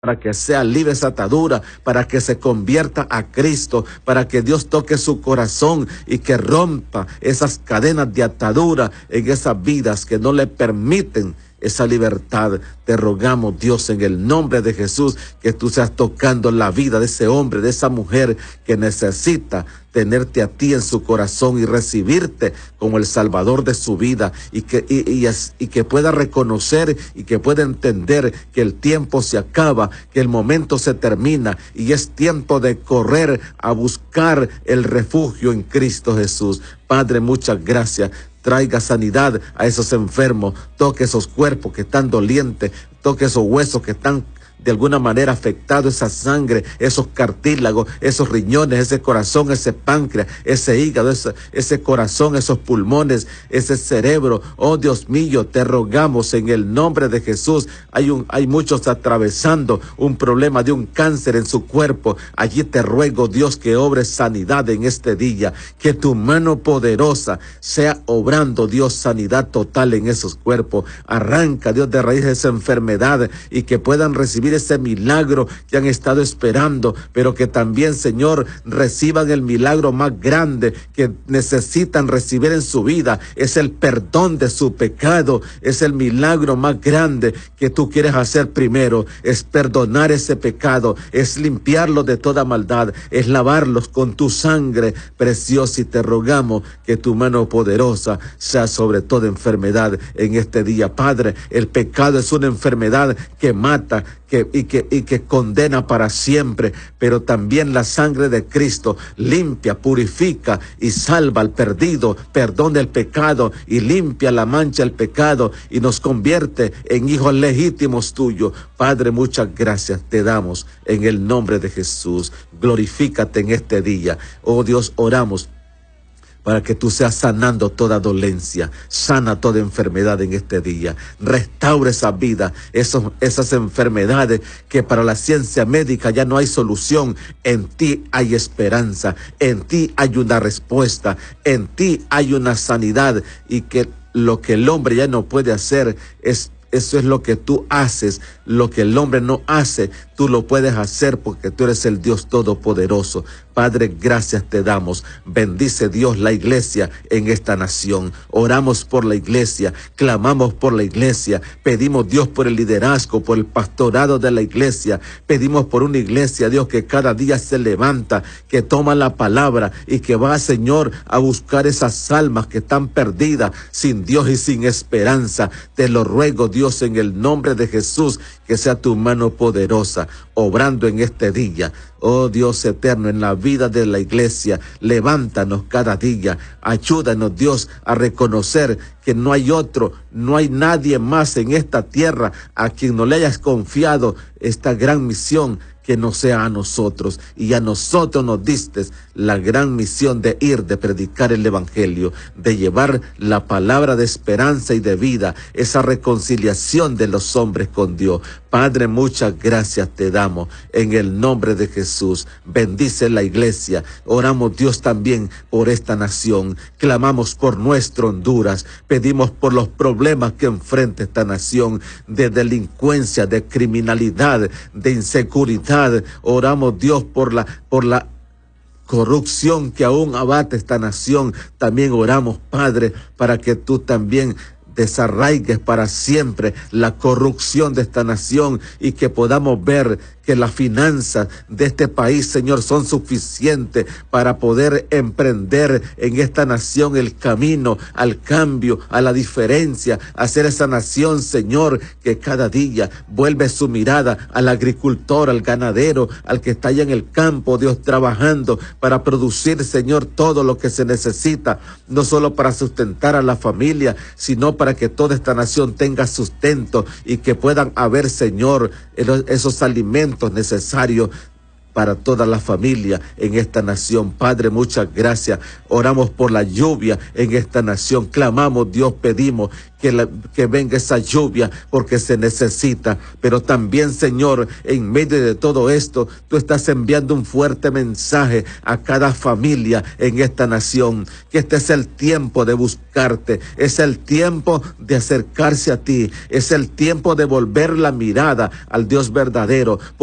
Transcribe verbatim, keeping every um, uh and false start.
para que sea libre esa atadura, para que se convierta a Cristo, para que Dios toque su corazón y que rompa esas cadenas de atadura en esas vidas que no le permiten esa libertad. Te rogamos, Dios, en el nombre de Jesús, que tú seas tocando la vida de ese hombre, de esa mujer que necesita tenerte a ti en su corazón y recibirte como el Salvador de su vida, y que, y, y, y que pueda reconocer y que pueda entender que el tiempo se acaba, que el momento se termina y es tiempo de correr a buscar el refugio en Cristo Jesús. Padre, muchas gracias. Traiga sanidad a esos enfermos, toque esos cuerpos que están dolientes, toque esos huesos que están de alguna manera afectados, esa sangre, esos cartílagos, esos riñones, ese corazón, ese páncreas, ese hígado, ese, ese corazón, esos pulmones, ese cerebro. Oh Dios mío, te rogamos en el nombre de Jesús. Hay un, hay muchos atravesando un problema de un cáncer en su cuerpo. Allí te ruego, Dios, que obres sanidad en este día, que tu mano poderosa sea obrando, Dios, sanidad total en esos cuerpos. Arranca, Dios, de raíz esa enfermedad y que puedan recibir ese milagro que han estado esperando, pero que también, Señor, reciban el milagro más grande que necesitan recibir en su vida. Es el perdón de su pecado, es el milagro más grande que tú quieres hacer primero, es perdonar ese pecado, es limpiarlo de toda maldad, es lavarlos con tu sangre preciosa, y te rogamos que tu mano poderosa sea sobre toda enfermedad en este día. Padre, el pecado es una enfermedad que mata, Que, y, que, y que condena para siempre, pero también la sangre de Cristo limpia, purifica y salva al perdido, perdona el pecado y limpia la mancha del pecado y nos convierte en hijos legítimos tuyos. Padre, muchas gracias te damos en el nombre de Jesús. Glorifícate en este día. Oh Dios, oramos para que tú seas sanando toda dolencia, sana toda enfermedad en este día, restaura esa vida, esos, esas enfermedades que para la ciencia médica ya no hay solución. En ti hay esperanza, en ti hay una respuesta, en ti hay una sanidad, y que lo que el hombre ya no puede hacer es Eso es lo que tú haces. Lo que el hombre no hace, tú lo puedes hacer porque tú eres el Dios Todopoderoso. Padre, gracias te damos. Bendice, Dios, la iglesia en esta nación. Oramos por la iglesia, clamamos por la iglesia, pedimos, Dios, por el liderazgo, por el pastorado de la iglesia. Pedimos por una iglesia, Dios, que cada día se levanta, que toma la palabra y que va, Señor, a buscar esas almas que están perdidas, sin Dios y sin esperanza. Te lo ruego, Dios, en el nombre de Jesús, que sea tu mano poderosa obrando en este día. Oh Dios eterno, en la vida de la iglesia, levántanos cada día, ayúdanos, Dios, a reconocer que no hay otro, no hay nadie más en esta tierra a quien no le hayas confiado esta gran misión, que no sea a nosotros, y a nosotros nos diste la gran misión de ir, de predicar el evangelio, de llevar la palabra de esperanza y de vida, esa reconciliación de los hombres con Dios. Padre, muchas gracias te damos en el nombre de Jesús. Bendice la iglesia. Oramos, Dios, también por esta nación. Clamamos por nuestro Honduras. Pedimos por los problemas que enfrenta esta nación, de delincuencia, de criminalidad, de inseguridad. Oramos, Dios, por la, por la corrupción que aún abate esta nación. También oramos, Padre, para que tú también desarraigues para siempre la corrupción de esta nación, y que podamos ver que las finanzas de este país, Señor, son suficientes para poder emprender en esta nación el camino al cambio, a la diferencia, hacer esa nación, Señor, que cada día vuelve su mirada al agricultor, al ganadero, al que está allá en el campo, Dios, trabajando para producir, Señor, todo lo que se necesita, no solo para sustentar a la familia, sino para que toda esta nación tenga sustento y que puedan haber, Señor, esos alimentos necesarios para toda la familia en esta nación. Padre, muchas gracias. Oramos por la lluvia en esta nación. Clamamos, Dios, pedimos que, la, que venga esa lluvia porque se necesita. Pero también, Señor, en medio de todo esto, tú estás enviando un fuerte mensaje a cada familia en esta nación, que este es el tiempo de buscarte, es el tiempo de acercarse a ti, es el tiempo de volver la mirada al Dios verdadero.